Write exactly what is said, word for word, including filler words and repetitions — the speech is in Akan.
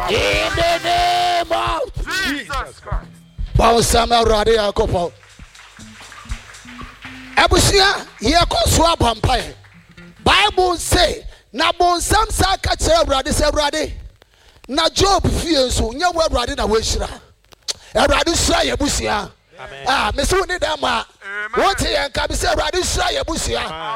In the name of Jesus Christ. Bonsama Radia Kopo. Abusia, Yakoswa Bampae. Bible say, na bonsam sa ka kire Awurade se Awurade. Na Job fie so, nya wo Awurade na wehira. Awurade sura yebusia. Ah, me so ni da ma. What yan ka be say Awurade sura yebusia.